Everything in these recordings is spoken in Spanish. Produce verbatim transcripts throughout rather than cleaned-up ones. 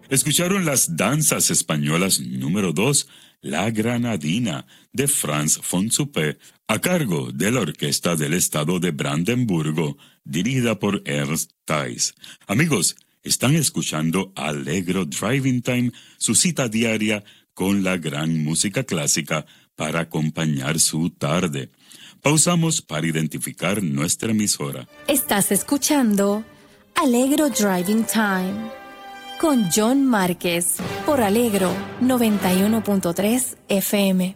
Escucharon las danzas españolas número dos, La Granadina, de Franz von Suppé, a cargo de la Orquesta del Estado de Brandenburgo, dirigida por Ernst Theis. Amigos, están escuchando Allegro Driving Time, su cita diaria con la gran música clásica para acompañar su tarde. Pausamos para identificar nuestra emisora. Estás escuchando Allegro Driving Time con John Márquez por Allegro noventa y uno punto tres F M.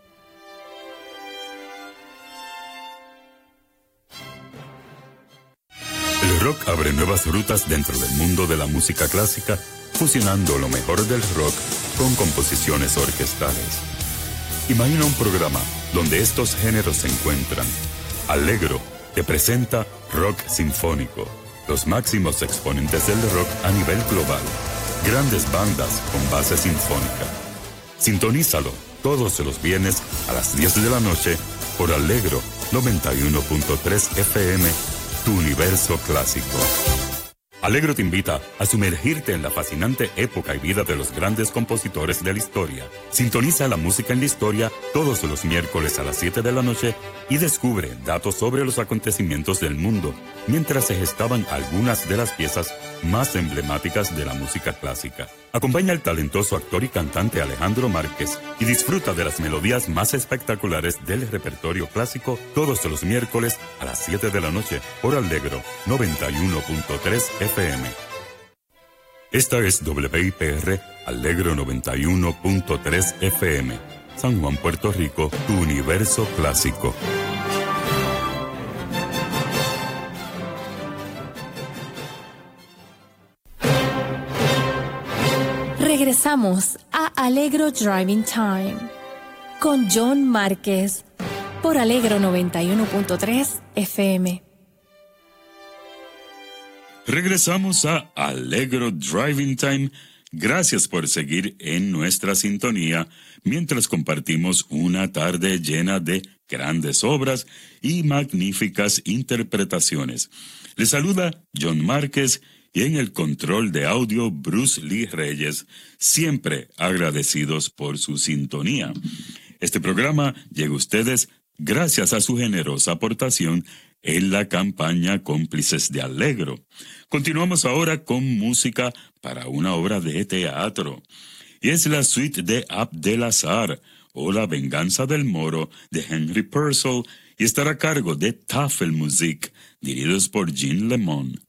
El rock abre nuevas rutas dentro del mundo de la música clásica, fusionando lo mejor del rock con composiciones orquestales. Imagina un programa donde estos géneros se encuentran. Allegro te presenta Rock Sinfónico, los máximos exponentes del rock a nivel global, grandes bandas con base sinfónica. Sintonízalo todos los viernes a las diez de la noche por Allegro noventa y uno punto tres F M, tu universo clásico. Allegro te invita a sumergirte en la fascinante época y vida de los grandes compositores de la historia. Sintoniza la música en la historia todos los miércoles a las siete de la noche y descubre datos sobre los acontecimientos del mundo mientras se gestaban algunas de las piezas más emblemáticas de la música clásica. Acompaña al talentoso actor y cantante Alejandro Márquez y disfruta de las melodías más espectaculares del repertorio clásico todos los miércoles a las siete de la noche por Allegro noventa y uno punto tres F M. Esta es W I P R Allegro noventa y uno punto tres F M. San Juan, Puerto Rico, tu universo clásico. Regresamos a Allegro Driving Time con John Márquez por Allegro noventa y uno punto tres F M. Regresamos a Allegro Driving Time. Gracias por seguir en nuestra sintonía mientras compartimos una tarde llena de grandes obras y magníficas interpretaciones. Les saluda John Márquez y en el control de audio Bruce Lee Reyes, siempre agradecidos por su sintonía. Este programa llega a ustedes gracias a su generosa aportación en la campaña Cómplices de Allegro. Continuamos ahora con música para una obra de teatro. Y es la suite de Abdelazar, o La Venganza del Moro, de Henry Purcell, y estará a cargo de Tafelmusik, dirigidos por Jean Lemon.